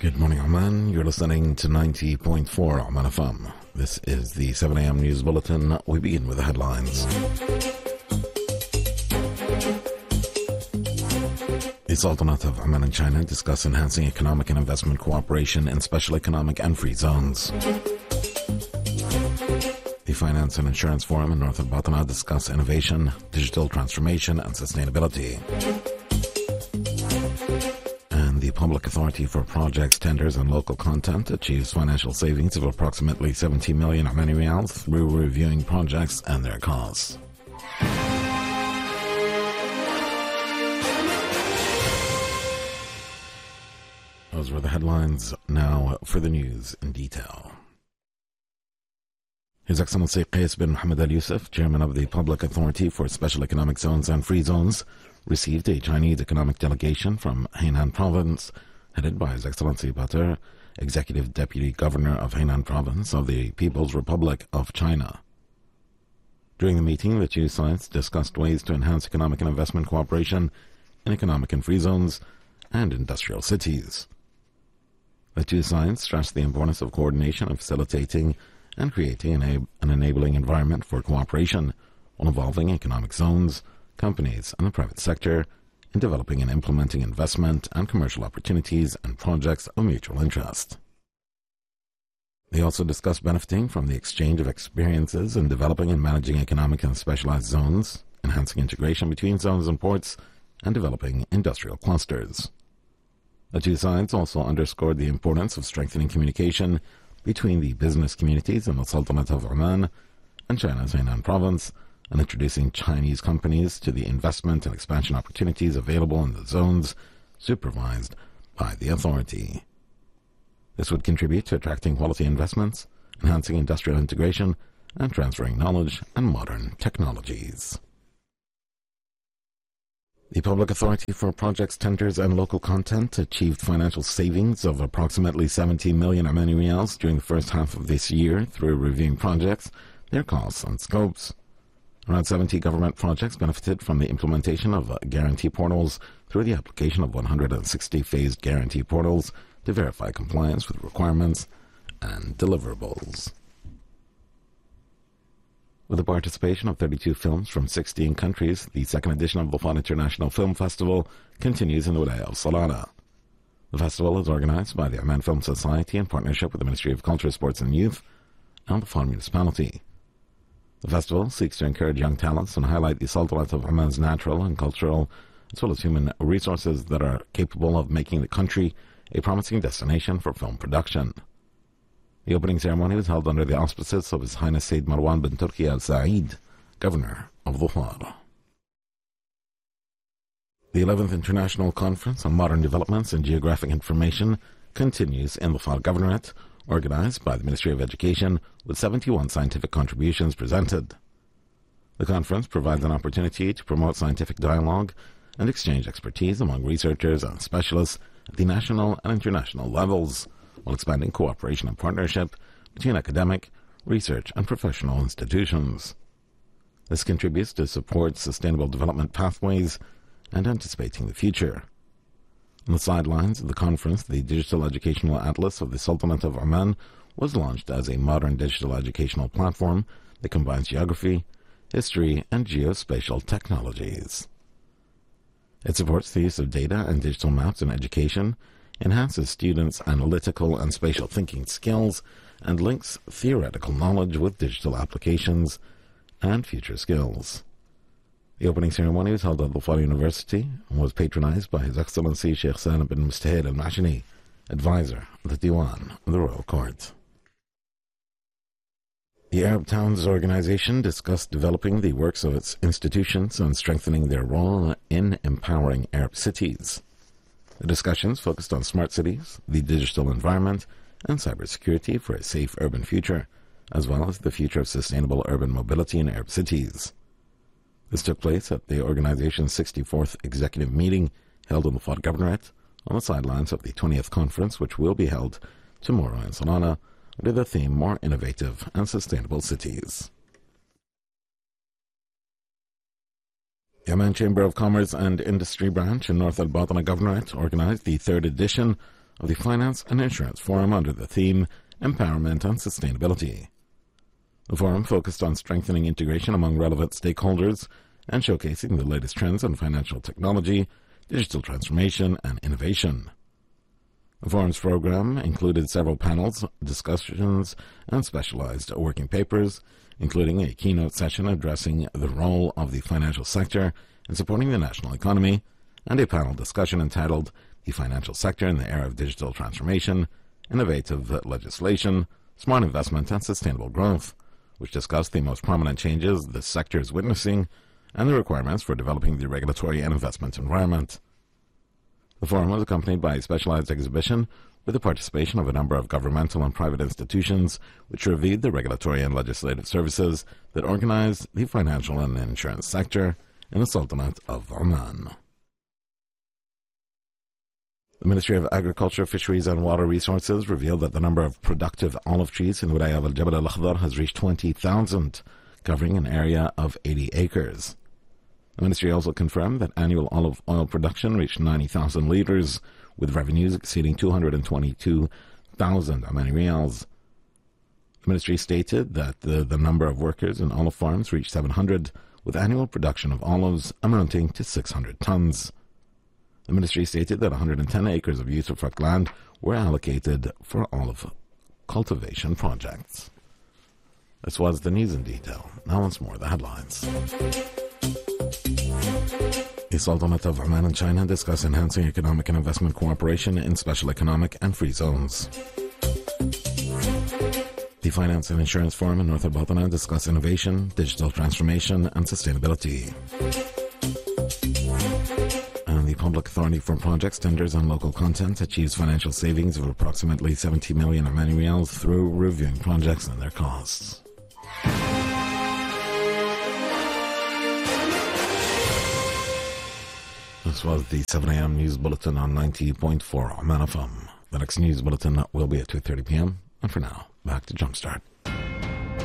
Good morning, Oman. You're listening to 90.4 Oman FM. This is the 7 a.m. news bulletin. We begin with the headlines. The Sultanate of Oman and China discuss enhancing economic and investment cooperation in special economic and free zones. The Finance and Insurance Forum in North Al-Batna discuss innovation, digital transformation and sustainability. And the Public Authority for Projects, Tenders and Local Content achieves financial savings of approximately 70 million Omani Riyals through reviewing projects and their costs. Those were the headlines. Now for the news in detail. His Excellency Qais bin Mohammed Al Yusuf, Chairman of the Public Authority for Special Economic Zones and Free Zones, received a Chinese economic delegation from Hainan Province, headed by His Excellency Bater, Executive Deputy Governor of Hainan Province of the People's Republic of China. During the meeting, the two sides discussed ways to enhance economic and investment cooperation in economic and free zones and industrial cities. The two sides stressed the importance of coordination and facilitating and creating an enabling environment for cooperation on evolving economic zones, companies and the private sector in developing and implementing investment and commercial opportunities and projects of mutual interest. They also discussed benefiting from the exchange of experiences in developing and managing economic and specialized zones, enhancing integration between zones and ports, and developing industrial clusters. The two sides also underscored the importance of strengthening communication between the business communities in the Sultanate of Oman and China's Hainan Province, and introducing Chinese companies to the investment and expansion opportunities available in the zones supervised by the authority. This would contribute to attracting quality investments, enhancing industrial integration, and transferring knowledge and modern technologies. The Public Authority for Projects, Tenders and Local Content achieved financial savings of approximately 70 million Omani Riyals during the first half of this year through reviewing projects, their costs and scopes. Around 70 government projects benefited from the implementation of guarantee portals through the application of 160 phased guarantee portals to verify compliance with requirements and deliverables. With the participation of 32 films from 16 countries, the second edition of the Dhofar International Film Festival continues in the Wilaya of Salana. The festival is organized by the Oman Film Society in partnership with the Ministry of Culture, Sports and Youth and the Dhofar Municipality. The festival seeks to encourage young talents and highlight the Sultanate of Oman's natural and cultural, as well as human resources that are capable of making the country a promising destination for film production. The opening ceremony was held under the auspices of His Highness Sayyid Marwan bin Turki Al Said, Governor of Dhofar. The 11th International Conference on Modern Developments in Geographic Information continues in Dhofar Governorate, organized by the Ministry of Education, with 71 scientific contributions presented. The conference provides an opportunity to promote scientific dialogue and exchange expertise among researchers and specialists at the national and international levels, while expanding cooperation and partnership between academic, research and professional institutions. This contributes to support sustainable development pathways and anticipating the future. On the sidelines of the conference, the Digital Educational Atlas of the Sultanate of Oman was launched as a modern digital educational platform that combines geography, history, and geospatial technologies. It supports the use of data and digital maps in education, enhances students' analytical and spatial thinking skills, and links theoretical knowledge with digital applications and future skills. The opening ceremony was held at Dhofar University and was patronized by His Excellency Sheikh Salim bin Mustahil Al Mashini, advisor of the Diwan of the Royal Court. The Arab Towns Organization discussed developing the works of its institutions and strengthening their role in empowering Arab cities. The discussions focused on smart cities, the digital environment, and cybersecurity for a safe urban future, as well as the future of sustainable urban mobility in Arab cities. This took place at the organization's 64th executive meeting held in the Dhofar Governorate on the sidelines of the 20th conference, which will be held tomorrow in Salana under the theme More Innovative and Sustainable Cities. The Oman Chamber of Commerce and Industry branch in North Al-Batna Governorate organized the third edition of the Finance and Insurance Forum under the theme Empowerment and Sustainability. The forum focused on strengthening integration among relevant stakeholders and showcasing the latest trends in financial technology, digital transformation, and innovation. The forum's program included several panels, discussions, and specialized working papers, including a keynote session addressing the role of the financial sector in supporting the national economy, and a panel discussion entitled The Financial Sector in the Era of Digital Transformation, Innovative Legislation, Smart Investment, and Sustainable Growth, which discussed the most prominent changes the sector is witnessing and the requirements for developing the regulatory and investment environment. The forum was accompanied by a specialized exhibition with the participation of a number of governmental and private institutions, which reviewed the regulatory and legislative services that organize the financial and insurance sector in the Sultanate of Oman. The Ministry of Agriculture, Fisheries and Water Resources revealed that the number of productive olive trees in Wilaya of Al-Jabal Al-Akhdar has reached 20,000, covering an area of 80 acres. The ministry also confirmed that annual olive oil production reached 90,000 litres, with revenues exceeding 222,000 Omani Riyals. The ministry stated that the number of workers in olive farms reached 700, with annual production of olives amounting to 600 tons. The ministry stated that 110 acres of usufruct land were allocated for olive cultivation projects. This was the news in detail. Now once more, the headlines. The Sultanate of Oman and China discuss enhancing economic and investment cooperation in special economic and free zones. The Finance and Insurance Forum in North Al-Batna discuss innovation, digital transformation, and sustainability. And the Public Authority for Projects, Tenders and Local Content achieves financial savings of approximately 70 million Omani Riyals through reviewing projects and their costs. This was the 7 a.m. news bulletin on 90.4 Oman FM. The next news bulletin will be at 2:30 p.m. And for now, back to Jumpstart.